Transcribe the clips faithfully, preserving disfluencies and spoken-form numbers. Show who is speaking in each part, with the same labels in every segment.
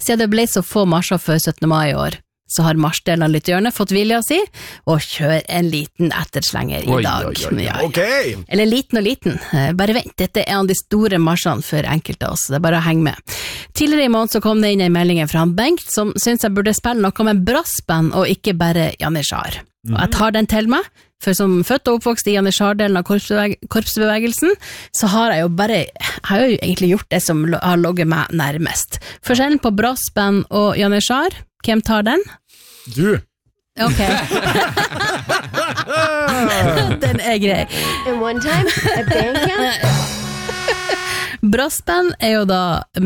Speaker 1: siden det ble så få marsjer før syttende mai i år, så har marsdelen av Lyttehjørnet fått vilja si, og kjør en liten etterslenger i
Speaker 2: oi,
Speaker 1: dag.
Speaker 2: Oi, oi, oi.
Speaker 1: Ja, ja.
Speaker 3: Ok!
Speaker 1: Eller liten og liten. Bare vent, dette er en av de store marsjene for enkelte av oss, det er bare å henge med. Tidligere i måned så kom det inn en melding fra han Bengt, som synes jeg burde spille noe med brassband, og ikke bare Janitsjar. Og jeg tar den til meg, for som født og oppvokst i Janitsjar-delen av korpsbeveg korpsbevegelsen, så har jeg jo bare, jeg har jo egentlig gjort det som har logget meg nærmest. Forskjellen på brassband og Janitsjar, hvem tar den?
Speaker 3: Du!
Speaker 1: Ok. Den er grei.
Speaker 4: And one time at bandcamp.
Speaker 1: Brassband er jo da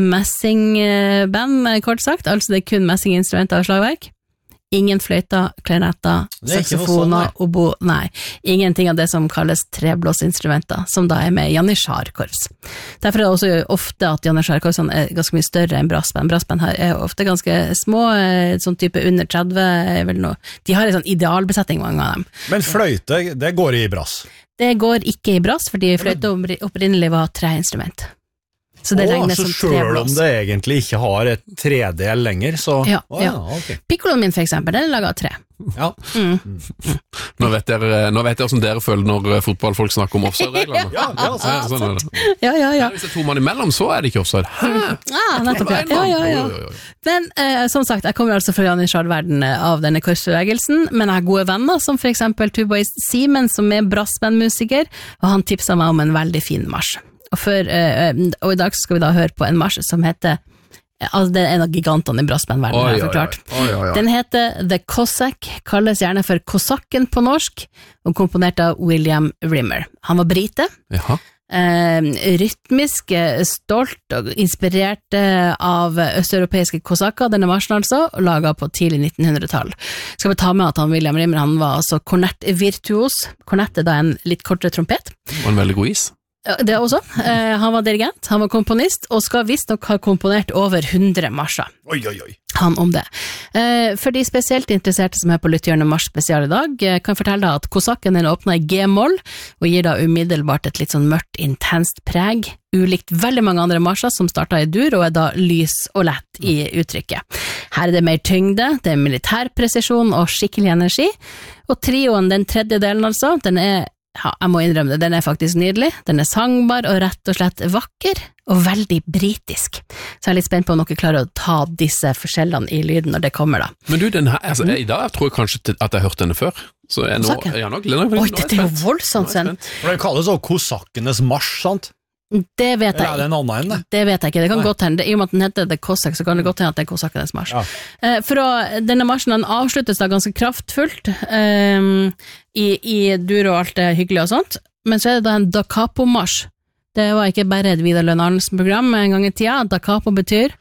Speaker 1: messingband, kort sagt, altså det er kun messinginstrumenter og slagverk. Ingen fløyter, klarinetter, saksofoner,
Speaker 3: sånn,
Speaker 1: obo, nei. Ingenting av det som kalles treblåsinstrumenter, som da er med Janitsjar-korps. Derfor er det også ofte at Janitsjar-korpsene er ganske mye større enn brassband. Brassband er ofte ganske små, sånn type under tretti, er vel noe. De har en sånn idealbesetning, mange av dem.
Speaker 3: Men fløyte, det går i brass?
Speaker 1: Det går ikke i brass, fordi fløyte opprinnelig var treinstrument. Så det
Speaker 3: Åh,
Speaker 1: regnes
Speaker 3: så
Speaker 1: som
Speaker 3: selv om
Speaker 1: treblås.
Speaker 3: det egentlig ikke har et tredel lenger, så...
Speaker 1: Ja,
Speaker 3: Åh,
Speaker 1: ja.
Speaker 3: ja, ok.
Speaker 1: Piccoloen min for eksempel, den er laget av tre.
Speaker 3: Ja.
Speaker 1: Mm.
Speaker 2: Nå vet dere, nå vet dere hvordan dere føler når fotballfolk snakker om offside-reglene.
Speaker 3: Ja, ja,
Speaker 2: Ja, sånn er det.
Speaker 1: Ja, ja, ja.
Speaker 2: Hvis det er to mann imellom, så er det ikke offside. Hæ?
Speaker 1: Ah, nettopp, ja. Ja, ja, ja.
Speaker 2: Oi, oi, oi.
Speaker 1: Men eh, som sagt, jeg kommer altså fra Janitsjar-verden av denne korpsbevegelsen, men jeg har gode venner, som for eksempel tubaist Simen, som er brassbandmusiker, og han tipset meg om en veldig fin marsj. Og, for, eh, og i dag skal vi da høre på en marsj som heter, altså det er en av gigantene i brassbandverdenen, har jeg forklart.
Speaker 3: Oi, oi, oi.
Speaker 1: Den heter The Cossack, kalles gjerne for Kosakken på norsk, og komponert av William Rimmer. Han var brite,
Speaker 2: Jaha.
Speaker 1: eh, rytmisk, stolt og inspirert av østeuropeiske kosakker, denne marsjen altså, og laget på tidlig nittenhundretall. Skal vi ta med at han William Rimmer, han var altså kornettvirtuos. Kornett er da en litt kortere trompet.
Speaker 2: Og en veldig god is.
Speaker 1: Det også. Eh, han var dirigent, han var komponist, og skal visst nok ha komponert over hundre marsjer.
Speaker 3: Oi, oi, oi.
Speaker 1: Han om det. Eh, for de spesielt interesserte som er på Lyttehjørnet Mars spesial i dag, eh, kan fortelle deg at Kosakken den åpner i G-moll, og gir da umiddelbart et litt sånn mørkt, intenst preg, ulikt veldig mange andre marsjer som starter i dur, og er da lys og lett i uttrykket. Her er det mer tyngde, det er militær presisjon og skikkelig energi, og trioen, den tredje delen altså, den er ja, jeg må innrømme det, den er faktisk nydelig, den er sangbar og rett og slett vakker, og veldig britisk. Så jeg er litt spent på om dere klarer å ta disse forskjellene i lyden når det kommer da.
Speaker 2: Men du, den her, altså, i dag tror jeg kanskje at jeg har hørt denne før. Så jeg nå,
Speaker 1: Kosakken?
Speaker 2: ja, nå, nå, nå,
Speaker 1: Oi, dette er jo voldsomt, Sven.
Speaker 3: For den kalles også Kosakkenes marsj, sant?
Speaker 1: Det vet
Speaker 3: Eller
Speaker 1: jeg
Speaker 3: er det en annen enn det?
Speaker 1: Det vet jeg ikke, det kan
Speaker 3: Nei.
Speaker 1: godt hende, i og med at den heter The Cossack, så kan det godt hende at det er Kosakkenes marsj.
Speaker 3: Ja.
Speaker 1: Eh, for å, denne marsjen den avsluttes da ganske kraftfullt, eh, i, i dur og alt det hyggelige og sånt, men så er det da en Da Capo-marsj. Det var ikke bare et Vidar Lønn Arnesen-program en gang i tida, Da Capo betyr,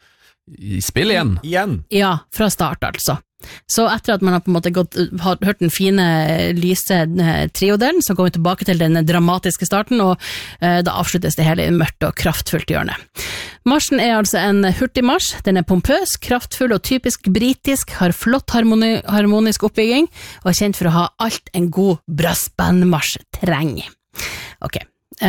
Speaker 2: I spill igjen.
Speaker 3: Igjen.
Speaker 1: ja, fra start altså. Så etter at man har på en måte gått, har hørt den fine, lyse eh, triodelen, så går vi tilbake til den dramatiske starten, og eh, da avsluttes det hele i mørkt og kraftfullt hjørne. Marsjen er altså en hurtig marsj, den er pompøs, kraftfull og typisk britisk, har flott harmoni, harmonisk oppbygging, og er kjent for å ha alt en god brassbandmarsj trenger. Ok.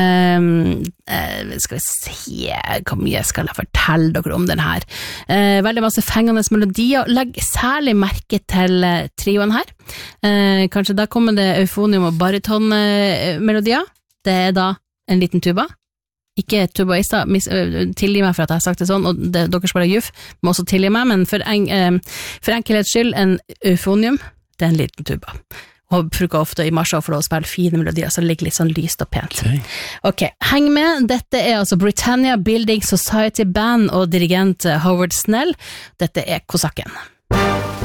Speaker 1: Um, uh, skal vi se hvor mye skal jeg fortelle dere om den her. Uh, veldig masse fengende melodier. Legg særlig merke til uh, trioen her. Uh, kanskje da kommer det eufonium og baritonmelodier. Uh, det er da en liten tuba. Ikke tubaister, uh, tilgi meg for at jeg har sagt det sånn, og det, dere skal være juff, må også tilgi meg, men for, en, uh, for enkelhets skyld, en eufonium, det er en liten tuba. Og bruker ofte i marsjer for å spille fine melodier, så det ligger litt sånn lyst og pent.
Speaker 2: Okay.
Speaker 1: Ok, heng med. Dette er altså Britannia Building Society Band og dirigent Howard Snell. Dette er Kosakken.